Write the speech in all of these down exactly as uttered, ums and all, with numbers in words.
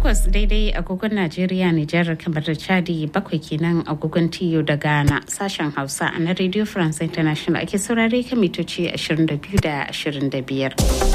takwas daidai agogon Najeriya, Nijar, kamar da Chadi, bakwai kenan agogon Tiyo da Ghana. Sashen Hausa na Radio France International ake saurare kan mitoci ashirin da biyu da ashirin da biyar.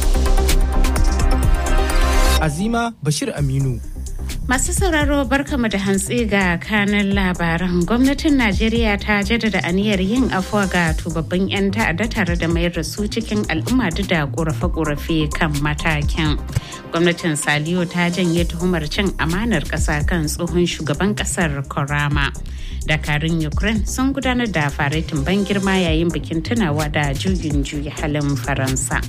Azima Bashir Aminu. Masu sauraro barkamu da hantsi ga kanan labaran. Gwamnatin Najeriya ta jaddada aniyar yin afuwa ga tubabbin 'yan ta'adda tare da mayar da su cikin al'umma duk da korafe-korafe kan matakin. Gwamnatin Saliyo ta janye tuhumar cin amanar ƙasa kan tsohon shugaban ƙasar Korama. Dakarun Ukraine sun gudanar da faretin ban girma yayin bikin tunawa da juyin juya halin Faransa.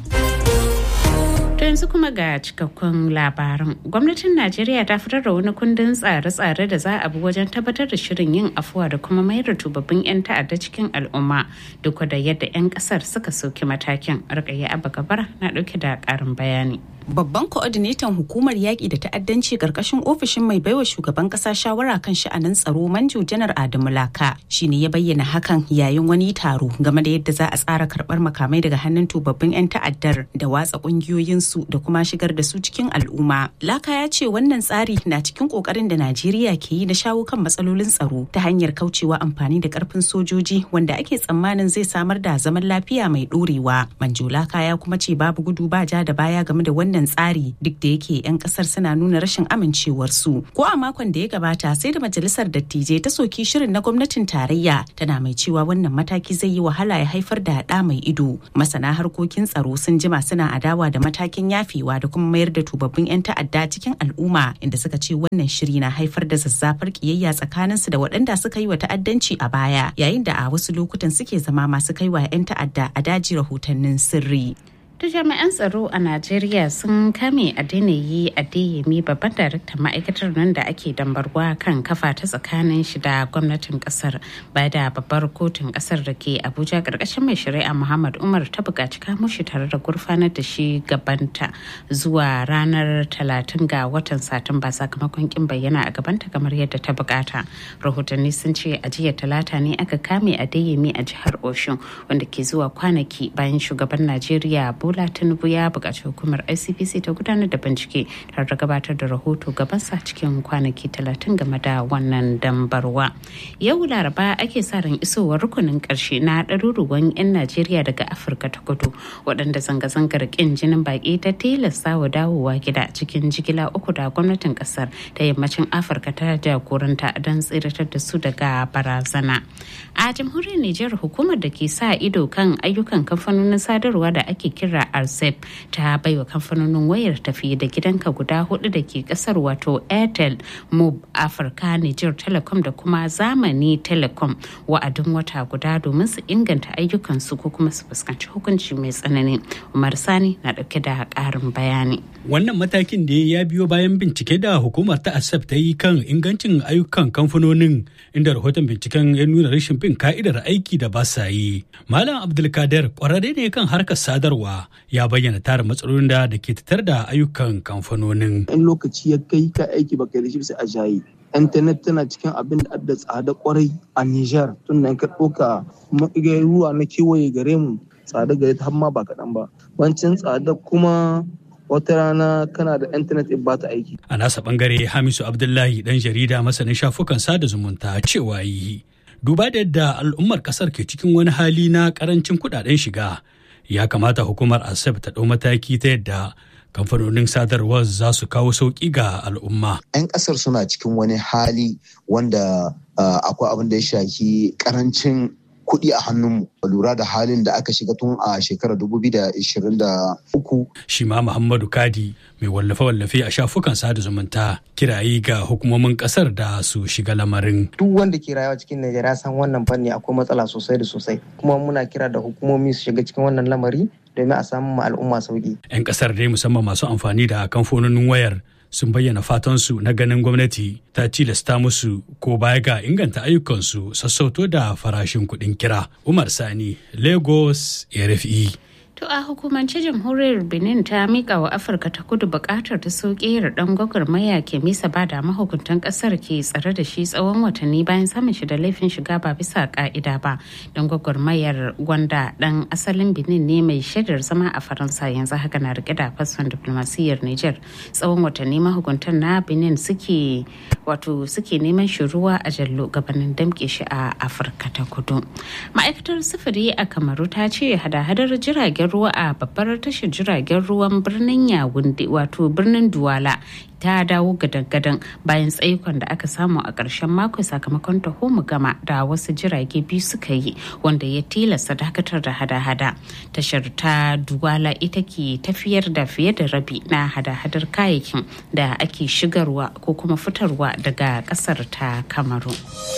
To yanzu kuma ga cikakkun labaran. Gwamnatin Najeriya ta fitar da wani kundin tsare-tsare da za a bi wajen tabbatar da shirin yin afuwa da kuma mayar da tubabbin 'yan ta'adda cikin al'umma duk da yadda 'yan kasar suka sauki matakin. Rukayya Abba Kabara na dauke da karin bayani. Babban ko'odinetan hukumar yaƙi da ta'addanci ƙarƙashin ofishin mai baiwa shugaban ƙasa shawara kan sha'anin tsaro Manjo Janar Adamu Laka shine ya bayyana hakan yayin wani taro game da yadda za a tsara karɓar makamai daga hannun tubabbin 'yan ta'addar da watsa ƙungiyoyinsu da kuma shigar da su cikin al'umma. Laka ya ce wannan tsari na cikin ƙoƙarin da Najeriya ke yi na shawo kan matsalolin tsaro ta hanyar kaucewa amfani da ƙarfin sojoji wanda ake tsammanin zai samar da zaman lafiya mai ɗorewa. Manjo Laka ya kuma ce babu gudu ba ja da baya game da wannan tsari duk da yake 'yan kasar suna nuna rashin amincewarsu. Ko a makon da ya gabata sai da majalisar dattijai ta soki shirin na gwamnatin tarayya tana mai cewa wannan mataki zai yi wahala ya haifar da haɗa mai ido. Masana harkokin tsaro sun jima suna adawa da matakin yafewa da kuma mayar da tubabbin 'yan ta'adda cikin al'umma inda suka ce wannan shiri na haifar da zazzafar kiyayya tsakaninsu da waɗanda suka yi wa ta'addanci a baya yayin da a wasu lokutan suke zama masu kai wa 'yan ta'adda a daji rahotannin sirri. Da jami'an tsaro a Najeriya sun kame Adeniyi Adeyemi babban daraktan ma'aikatar nan da ake dambarwa kan kafa ta tsakanin shi da gwamnatin kasar bayan da babbar kotun kasar da ke Abuja karkashin mai shari'a Muhammad Umar ta buƙaci kamo shi tare da gurfanar da shi gabanta zuwa ranar talatin ga watan Satumba sakamakon kin bayyana a gabanta kamar yadda ta buƙata. Rahotanni sun ce a jiya talata ne aka kame Adeyemi a jihar Oshun wanda ke zuwa kwanaki bayan shugaban Najeriya Bola Tinubu ya buƙaci hukumar I C P C ta gudanar da bincike tare da gabatar da rahoto gabansa cikin kwanaki talatin game da wannan dambarwa. Yau Laraba ake sa ran isowar rukunin ƙarshe na ɗaruruwan 'yan Najeriya daga Afirka ta Kudu waɗanda zanga-zangar ƙin jinin baƙi ta tilasta wa dawowa gida cikin jigila uku da gwamnatin ƙasar ta yammacin Afirka ta jagoranta don tsiratar da su daga barazana. A jamhuriyar Nijar hukumar da ke sa ido kan ayyukan kamfanonin sadarwa da ake kira R C E P ta baiwa kamfanonin wayar tafi da gidanka guda hudu da ke kasar wato Airtel, Mob, Africa, Niger Telecom da kuma Zamani Telecom wa'adin wata guda domin su inganta ayyukansu ko kuma su fuskanci hukunci mai tsanani. Umar Sani na dauke da karin bayani. Wannan matakin da ya biyo bayan bincike da hukumar ta A S A P ta yi kan ingancin ayyukan kamfanonin inda rahoton binciken ya nuna rashin bin ka'idar aiki da ba sa yi. Malam Abdulkadir kwararre ne kan harkar sadarwa ya bayyana tara matsalolin da da ke tattare da ayyukan kamfanonin. In lokaci ya kai ka aiki ba kai da shi sai a jayi. Internet tana cikin abin da adda tsada kwarai a Niger tun da ka ɗauka ruwa na kewaye gare mu tsada gare ta hamma ba kaɗan ba. Wancin tsada kuma wata rana kana da intanet in ba ta aiki. A nasa bangare Hamisu Abdullahi dan jarida masanin shafukan sada zumunta cewa yi. Duba da yadda al'ummar kasar ke cikin wani hali na karancin kudaden shiga, ya kamata hukumar A S A P ta ɗau mataki ta yadda kamfanonin sadarwar za su kawo sauƙi ga al'umma. 'Yan ƙasar suna cikin wani hali wanda uh, akwai abin da ya shafi karancin kuɗi a hannunmu. Lura da halin da aka shiga tun a shekarar dubu biyu da ashirin da uku. Shi ma Muhammadu Kadi mai wallafe-wallafe a shafukan sada zumunta kirayi ga hukumomin ƙasar da su shiga lamarin. Duk wanda ke rayuwa cikin Najeriya san wannan fanni akwai matsala sosai da sosai. Kuma muna kira da hukumomi su shiga cikin wannan lamari domin a samu ma al'umma sauki. 'Yan ƙasar dai musamman masu amfani da kamfanonin wayar sun bayyana fatansu na ganin gwamnati ta tilasta musu ko baya ga inganta ayyukansu sassauto da farashin kuɗin kira. Umar Sani, Lagos, R F I. To a hukumance jamhuriyar Benin ta mika wa Afirka ta kudu bukatar ta soke dan gwagwarmaya ke misa ba da mahukuntan kasar ke tsare da shi tsawon watanni bayan samun shi da laifin shiga ba bisa ka'ida ba. Dan gwagwarmayar gwanda dan asalin Benin ne mai shaidar zama a Faransa yanzu haka na rike da fasfon diplomasiyyar Niger. Tsawon watanni mahukuntan na Benin suke wato suke neman shi ruwa a jallo gabanin damke shi a Afirka ta kudu. Ma'aikatar sufuri a Kamaru ta ce hada-hadar jiragen ruwa a babbar tashar jiragen ruwan birnin Yawunde wato birnin Duwala ta dawo gadan-gadan bayan tsaikon da aka samu a ƙarshen mako sakamakon taho gama da wasu jirage biyu suka yi wanda ya tilasta dakatar da hada-hada. Tashar ta Duwala ita ke tafiyar da fiye da rabi na hada-hadar kayayyakin da ake shigarwa ko kuma fitarwa daga ƙasar ta Kamaru.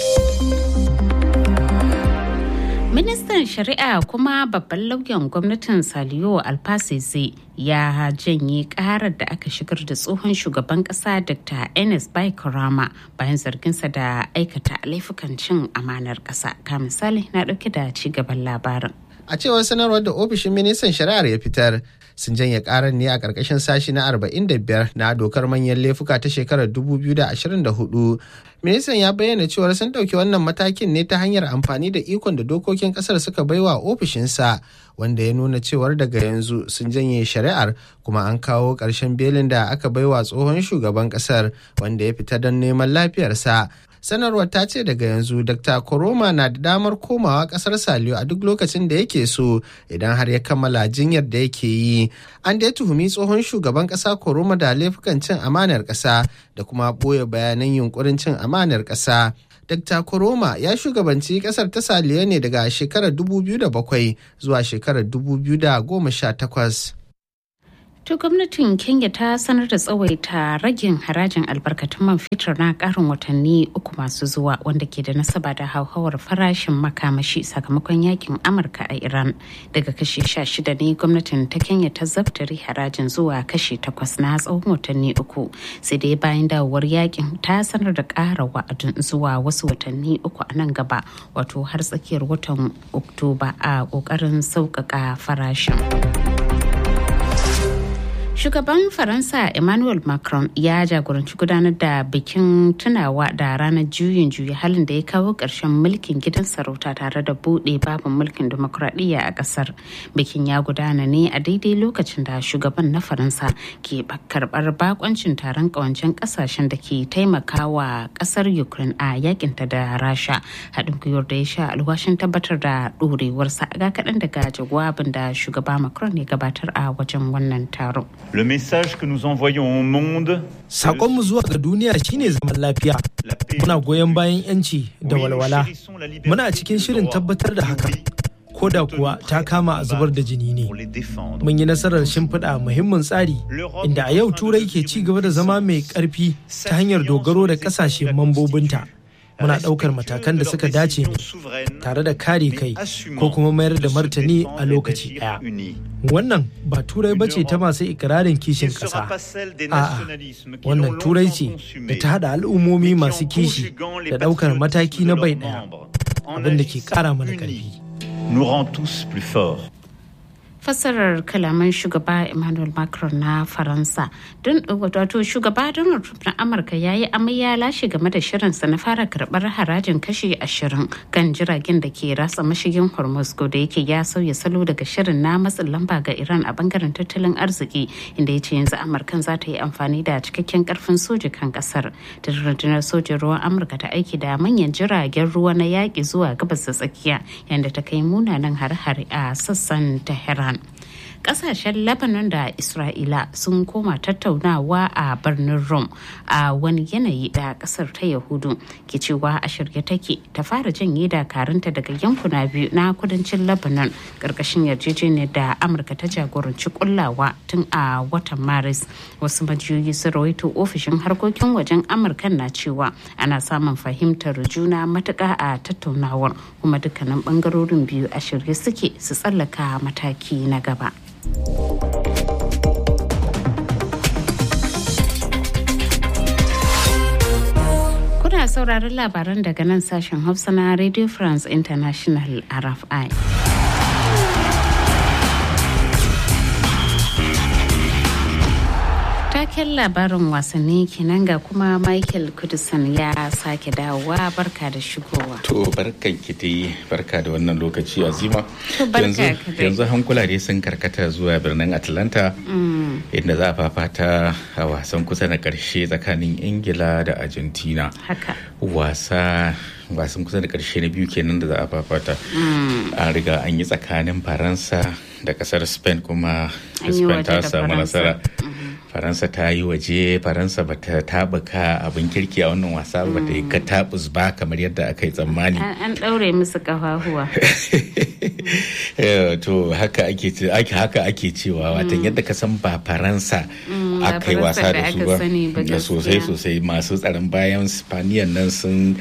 Ministan Shari'a kuma babban lauyan gwamnatin Saliyo Alfasese ya janye karar da aka shigar da tsohon shugaban kasa Doctor Ernest Bai Koroma bayan zarginsa da aikata laifukan cin amanar kasa. Ka misali na dauke da ci gaban labarin. A cewar sanarwar da ofishin ministan shari'ar ya fitar, sun janye karar ne a ƙarƙashin sashi na arba'in da biyar na dokar manyan laifuka ta shekarar dubu biyu da ashirin da hudu. Ministan ya bayyana cewar sun ɗauki wannan matakin ne ta hanyar amfani da ikon da dokokin ƙasar suka baiwa ofishinsa, wanda ya nuna cewar daga yanzu sun janye shari'ar kuma an kawo ƙarshen belin da aka baiwa tsohon shugaban ƙasar wanda ya fita don neman lafiyarsa. Sanarwar ta ce daga yanzu Doctor Koroma na da damar komawa kasar Saliyo a duk lokacin da yake so idan har ya kammala jinyar da yake yi. An da ya tuhumi tsohon shugaban kasa Koroma da laifukan cin amanar kasa da kuma ɓoye bayanan yunkurin cin amanar kasa. Doctor Koroma ya shugabanci kasar ta Saliyo ne daga shekarar dubu biyu da bakwai zuwa shekarar dubu biyu da goma sha takwas. To gwamnatin Kenya ta sanar da tsawaita ragin harajin albarkatun man fetur na karin watanni uku masu zuwa wanda ke da nasaba da hauhawar farashin makamashi sakamakon yakin Amurka a Iran. Daga kashi sha shida ne gwamnatin ta Kenya ta zabtare harajin zuwa kashi takwas na tsawon watanni uku. Sai dai bayan dawowar yakin ta sanar da ƙara wa'adin zuwa wasu watanni uku a nan gaba wato har tsakiyar watan Oktoba a ƙoƙarin sauƙaƙa farashin. Shugaban Faransa Emmanuel Macron ya jagoranci gudanar da bikin tunawa da ranar juyin juya halin da ya kawo ƙarshen mulkin gidan sarauta tare da buɗe babin mulkin demokuraɗiyya a ƙasar. Bikin ya gudana ne a daidai lokacin da shugaban na Faransa ke karɓar bakoncin taron ƙawancen ƙasashen da ke taimakawa ƙasar Ukraine a yakinta da Rasha. Haɗin gwiwar da ya sha alwashin tabbatar da ɗorewarsa ga kaɗan daga jawabin da shugaba Macron ya gabatar a wajen wannan taron. Le message que nous envoyons au monde. Sakonmu zuwa ga duniya shine zaman lafiya. Muna goyon bayan yanci da walwala. Muna cikin shirin tabbatar da hakan. Ko da kuwa ta kama a zubar da jini ne. Mun yi nasarar shimfiɗa muhimmin tsari inda a yau Turai ke ci gaba da zama mai ƙarfi ta hanyar dogaro da ƙasashe mambobinta. Muna ɗaukar matakan da suka dace ne tare da kare kai ko kuma mayar da martani a lokaci ɗaya. Wannan ba turai ba ce ta masu ikirarin kishin ƙasa. A'a, wannan turai ce da ta haɗa al'ummomi masu kishi da ɗaukar mataki na bai ɗaya, abin da ke ƙara mana ƙarfi. Fassarar kalaman shugaba Emmanuel Macron na Faransa. Don wato shugaba Donald Trump na Amurka ya yi amai ya lashe game da shirinsa na fara karɓar harajin kashi ashirin kan jiragen da ke ratsa mashigin Hormuz da yake ya sauya salo daga shirin na matsin lamba ga Iran a bangaren tattalin arziki inda ya ce yanzu Amurkan za ta yi amfani da cikakken karfin soja kan kasar. Da rundunar sojin ruwan Amurka ta aiki da manyan jiragen ruwa na yaƙi zuwa gabas da tsakiya yadda ta kai munanan hare-hare a sassan Tehran. Kasashen Lebanon da Isra'ila sun koma tattaunawa a birnin Rome a wani yanayi da kasar ta Yahudu ke cewa a shirye take ta fara janye dakarunta daga yankuna biyu na kudancin Lebanon karkashin yarjejeniyar da Amurka ta jagoranci kullawa tun a watan Maris. Wasu majiyoyi sun rawaito ofishin harkokin wajen Amurka na cewa ana samun fahimtar juna matuƙa a tattaunawar kuma dukkanin bangarorin biyu a shirye suke su tsallaka mataki na gaba. Kuna sauraron labaran daga nan sashen Hausa na Radio France International R F I. taken labarin wasanni kenan ga kuma Michael Kudusan ya sake dawowa. Barka da shigowa. To barkan ki dai, barka da wannan lokaci Azima. To barka yanzu hankula dai sun karkata zuwa birnin Atlanta inda za a fafata a wasan kusa na karshe tsakanin Ingila da Argentina. Haka. Wasa wasan kusa da karshe na biyu kenan da za a fafata. An riga an yi tsakanin Faransa da kasar Spain kuma Spain ta samu nasara. Faransa ta yi waje, Faransa ba ta tabuka abin kirki a wannan wasa ba ta yi katabus ba kamar yadda aka yi tsammani. An ɗaure musu kafafuwa. To haka ake haka ake cewa watan yadda ka san ba Faransa aka yi wasa da su ba sosai sosai masu tsaron bayan Spaniyan nan sun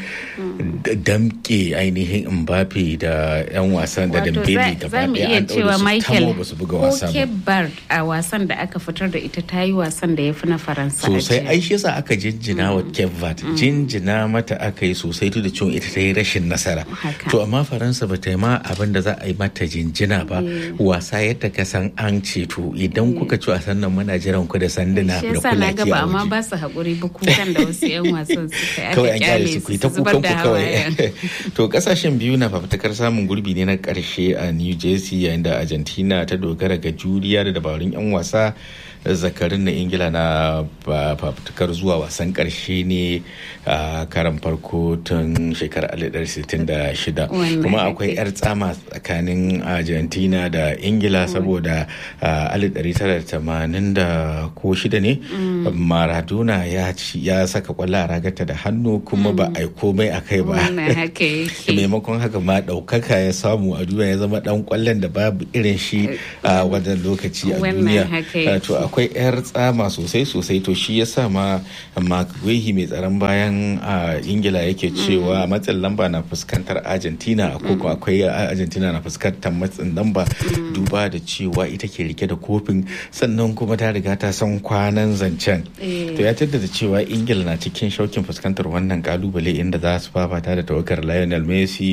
damke ainihin Mbappe da 'yan wasan da Dembele gaba ɗaya an ɗaure su tamo ba su buga wasa ba. A wasan da aka fitar da ita ta yi wasan da ya fi na Faransa sosai ai shi yasa aka jinjina wa Cape Verde jinjina mata aka yi sosai tun da cewa ita ta yi rashin nasara to amma Faransa ba ta yi ma abin da za a yi mata jinjina ba wasa yadda ka san an ceto idan kuka ci wasan nan muna jiran ku da sanduna da kula ki a amma ba su haƙuri ba kukan da wasu 'yan wasan suka yi kawai an kyale su ku ta kukan ku kawai to kasashen biyu na fafutukar samun gurbi ne na ƙarshe a New Jersey yayin da Argentina ta dogara ga juriya da dabarun 'yan wasa zakarin na Ingila na fafutukar zuwa wasan karshe ne a karan farko tun shekarar alif ɗari sittin da shida kuma akwai 'yar tsama tsakanin Argentina da Ingila saboda alif ɗari tara da tamanin da ko shida ne Maradona ya saka kwallo a ragarta da hannu kuma ba a yi komai a kai ba maimakon haka ma ɗaukaka ya samu a duniya ya zama ɗan kwallon da babu irin shi a wannan lokaci a duniya to akwai 'yar tsama sosai sosai to shi ya sa ma Mark Guehi mai tsaron bayan a Ingila yake cewa matsin lamba na fuskantar Argentina ko akwai Argentina na fuskantar matsin lamba duba da cewa ita ke rike da kofin sannan kuma ta riga ta san kwanan zancen to ya jaddada cewa Ingila na cikin shaukin fuskantar wannan kalubale inda za su fafata da tawagar Lionel Messi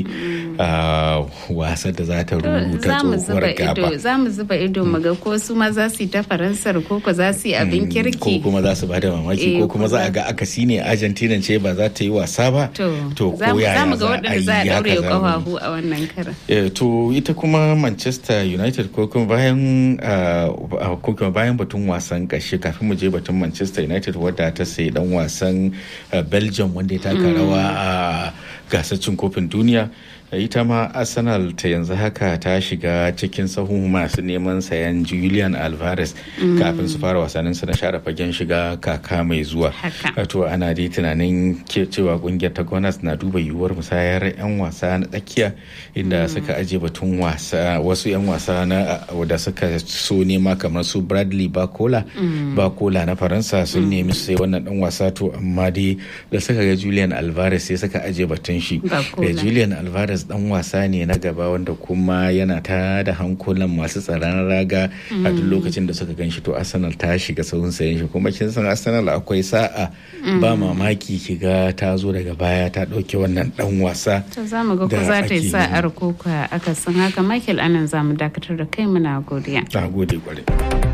a wasan da za ta rubuta tsohuwar gaba za mu zuba ido mu ga ko su ma za su yi ta Faransar ko ko za su yi abin kirki ko kuma za su bada mamaki ko kuma za a ga akasi ne Argentina ce ba za ta yi wasa ba to ko yaya za mu ga waɗanda za a daure kafafu a wannan karan to ita kuma Manchester United ko kuma bayan ko kuma bayan batun wasan ƙarshe kafin mu je batun Manchester United wadda ta sai dan wasan Belgium wanda ya taka rawa a gasar cin kofin duniya ita ma Arsenal ta yanzu haka ta shiga cikin sahun masu neman sayan Julian Alvarez kafin su fara wasannin su na share fagen shiga kaka mai zuwa to ana dai tunanin cewa kungiyar ta Gunners na duba yiwuwar musayar yan wasa na tsakiya inda suka aje batun wasa wasu yan wasa na da suka so nema kamar su Bradley Bacola Bacola na Faransa sun nemi su sai wannan dan wasa to amma dai da suka ga Julian Alvarez sai suka aje batun shi Julian Alvarez dan wasa ne na gaba wanda kuma yana ta da hankulan masu tsaron raga a duk lokacin da suka gan shi to Arsenal ta shiga sahun sayen shi kuma kin san Arsenal akwai sa'a ba mamaki kiga ta zo daga baya ta dauke wannan dan wasa to zamu ga ko za ta yi sa'ar koko aka san haka Michael anan zamu dakatar da kai muna godiya na gode kwarai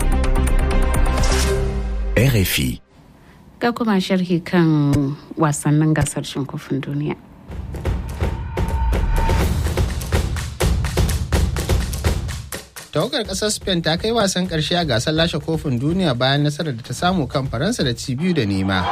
R F I ga kuma sharhi kan wasannin gasar cin kofin duniya. Tawagar ƙasar Spain ta kai wasan ƙarshe a gasar lashe kofin duniya bayan nasarar da ta samu kan Faransa da ci biyu da nema.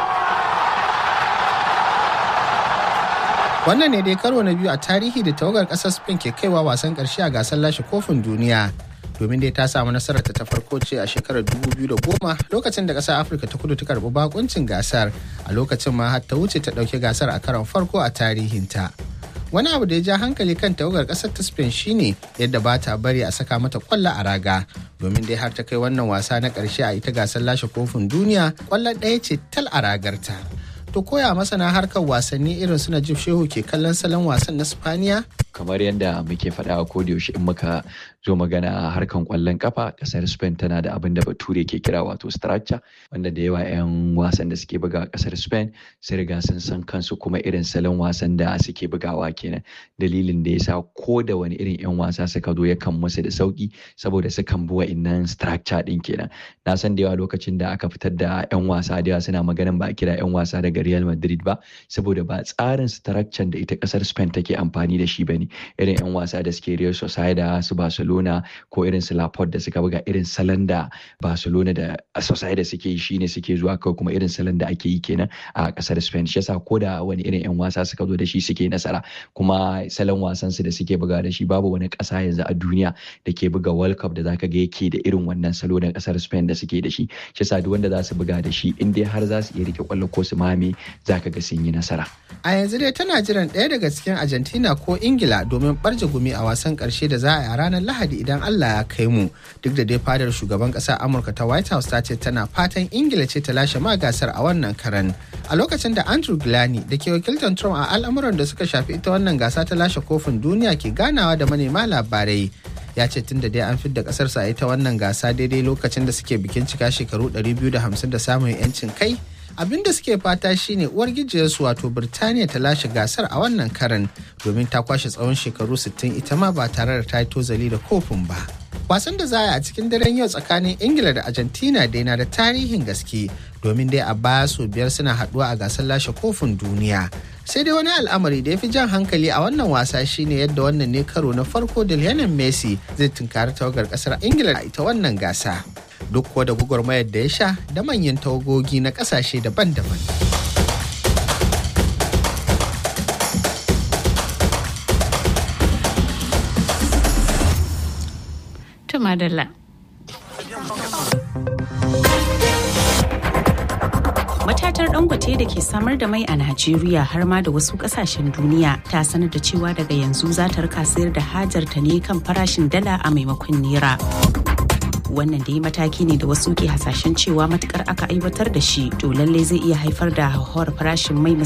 Wannan ne dai karo na biyu a tarihi da tawagar ƙasar Spain ke kaiwa wasan ƙarshe a gasar lashe kofin duniya. Domin dai ta samu nasarar ta farko ce a shekarar dubu biyu da goma lokacin da ƙasar Afirka ta kudu ta karɓi bakuncin gasar a lokacin ma har ta wuce ta ɗauki gasar a karon farko a tarihinta. Wani abu da ya ja hankali kan tawagar ƙasar ta Spain shine yadda ba ta bari a saka mata kwallo a raga domin dai har ta kai wannan wasa na ƙarshe a ita gasar lashe kofin duniya kwallo ɗaya ce tal a ragarta. To koya masana harkar wasanni irin su Najib Shehu ke kallon salon wasan na Spaniya? Kamar yadda muke faɗa a kodayaushe in muka zo magana harkan kwallon kafa, kasar Spain tana da abin da bature ke kira wato structure, wanda da yawa 'yan wasan da suke buga kasar Spain sun riga sun san kansu kuma irin salon wasan da suke bugawa kenan. Dalilin da yasa ko da wani irin 'yan wasa suka zo yakan musu da sauki saboda sukan bi wa'innan structure din kenan. Na san da yawa lokacin da aka fitar da 'yan wasa da yawa suna maganin ba a kira 'yan wasa daga Real Madrid ba saboda ba tsarin structure da ita kasar Spain take amfani da shi bane. Irin 'yan wasa da suke Real Sociedad, su Barcelona ko irin su Laporte da suka buga irin salon da Barcelona da Sociedad suke yi shine suke zuwa kawai, kuma irin salon da ake yi kenan a kasar Spain. Shi yasa ko da wani irin 'yan wasa suka zo da shi suke nasara, kuma salon wasan su da suke buga da shi babu wani kasa yanzu a duniya da ke buga World Cup da zaka ga yake da irin wannan salo na kasar Spain da suke da shi. Shi yasa duk wanda za su buga da shi in dai har za su iya rike kwallo ko su mame zaka ga sun yi nasara. A yanzu dai tana jiran ɗaya daga cikin Argentina ko Ingila domin barje gumi a wasan ƙarshe da za a yi a ranar Lahadi idan Allah ya kai mu. Duk da dai fadar shugaban ƙasar Amurka ta White House ta ce tana fatan Ingila ce ta lashe ma gasar a wannan karan. A lokacin da Andrew Glani da ke wakiltar Trump a al'amuran da suka shafi ita wannan gasa ta lashe kofin duniya ke ganawa da manema labarai. Ya ce tun da dai an fidda ƙasarsa a ita wannan gasa daidai lokacin da suke bikin cika shekaru ɗari biyu da hamsin da samun 'yancin kai. Abin da suke fata shine uwar gijiyarsu wato Birtaniya ta lashe gasar a wannan karan domin ta kwashe tsawon shekaru sittin ita ma ba tare da ta yi tozali da kofin ba. Wasan da za a yi a cikin daren yau tsakanin Ingila da Argentina dai na da tarihin gaske domin dai a baya sau biyar suna haduwa a gasar lashe kofin duniya. Sai dai wani al'amari da ya fi jan hankali a wannan wasa shine yadda wannan ne karo na farko da Lionel Messi zai tunkari tawagar kasar Ingila a ita wannan gasa. Duk kuwa da gwagwarmayar da ya sha da manyan tawagogi na kasashe daban-daban. Tumadala. Matatar Dangote da ke samar da mai a Najeriya har ma da wasu kasashen duniya ta sanar da cewa daga yanzu za ta rika sayar da hajar ta ne kan farashin dala a maimakon naira. Wannan dai mataki ne da wasu ke hasashen cewa matukar aka aiwatar da shi to lallai zai iya haifar da hauhawar farashin mai